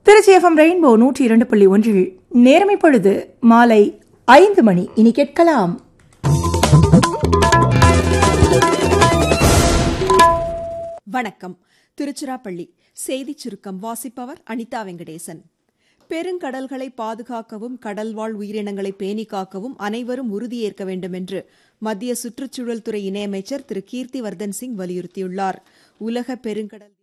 Trichy FM rainbow 102.1 நேரம் இப்பொழுது மாலை 5 மணி. இனி கேட்கலாம் வணக்கம். திருச்சிராப்பள்ளி செய்திச் சுருக்கம் வாசிப்பவர் அனிதா வெங்கடேசன். பெருங்கடல்களை பாதுகாக்கவும் கடல்வாழ் உயிரினங்களை பேணி காக்கவும் அனைவரும் உறுதியேற்க வேண்டும் என்று மத்திய சுற்றுச்சூழல் துறை இணையமைச்சர் திரு கீர்த்திவர்தன் சிங் வலியுறுத்தியுள்ளார். உலக பெருங்கடல்